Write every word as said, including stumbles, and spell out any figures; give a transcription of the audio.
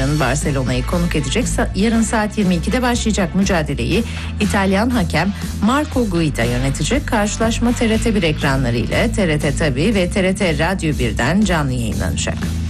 Bayern Barcelona'yı konuk edecek. Yarın saat yirmi ikide başlayacak mücadeleyi İtalyan hakem Marco Guida yönetecek. Karşılaşma T R T bir ekranları ile T R T Tabii ve T R T Radyo birden canlı yayınlanacak.